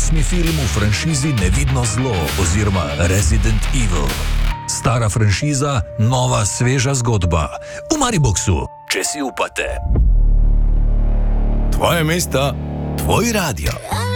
8. film v franšizi Nevidno zlo oziroma Resident Evil. Stara franšiza, nova sveža zgodba. V Mariboxu, če si upate. Tvoje mesto, tvoj radio.